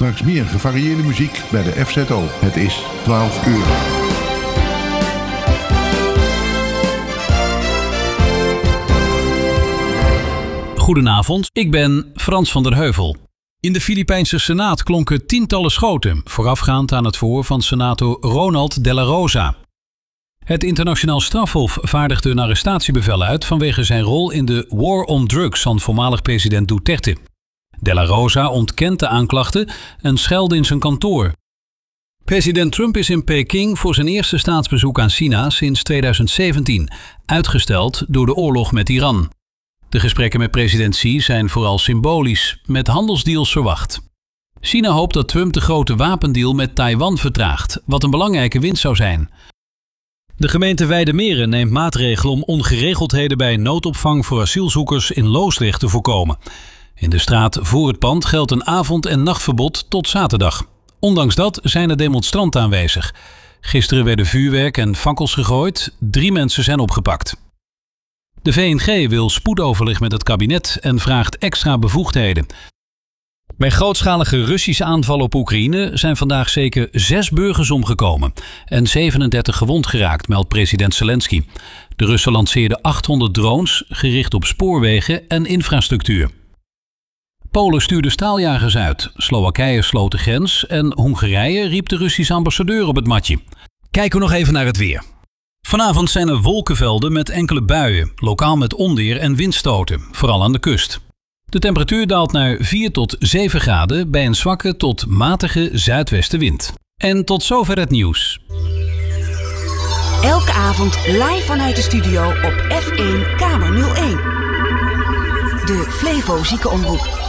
Straks meer gevarieerde muziek bij de FZO. Het is 12 uur. Goedenavond, ik ben Frans van der Heuvel. In de Filipijnse Senaat klonken tientallen schoten, voorafgaand aan het verhoor van senator Ronald de la Rosa. Het internationaal strafhof vaardigde een arrestatiebevel uit vanwege zijn rol in de war on drugs van voormalig president Duterte. De la Rosa ontkent de aanklachten en schuilde in zijn kantoor. President Trump is in Peking voor zijn eerste staatsbezoek aan China sinds 2017, uitgesteld door de oorlog met Iran. De gesprekken met president Xi zijn vooral symbolisch, met handelsdeals verwacht. China hoopt dat Trump de grote wapendeal met Taiwan vertraagt, wat een belangrijke winst zou zijn. De gemeente Weijdermeren neemt maatregelen om ongeregeldheden bij noodopvang voor asielzoekers in Loosdrecht te voorkomen. In de straat voor het pand geldt een avond- en nachtverbod tot zaterdag. Ondanks dat zijn er demonstranten aanwezig. Gisteren werden vuurwerk en fakkels gegooid. 3 mensen zijn opgepakt. De VNG wil spoedoverleg met het kabinet en vraagt extra bevoegdheden. Bij grootschalige Russische aanvallen op Oekraïne zijn vandaag zeker 6 burgers omgekomen en 37 gewond geraakt, meldt president Zelensky. De Russen lanceerden 800 drones gericht op spoorwegen en infrastructuur. Polen stuurde staaljagers uit, Slowakije sloot de grens en Hongarije riep de Russische ambassadeur op het matje. Kijken we nog even naar het weer. Vanavond zijn er wolkenvelden met enkele buien, lokaal met onweer en windstoten, vooral aan de kust. De temperatuur daalt naar 4 tot 7 graden bij een zwakke tot matige zuidwestenwind. En tot zover het nieuws. Elke avond live vanuit de studio op F1 Kamer 01. De Flevo Ziekenomroep.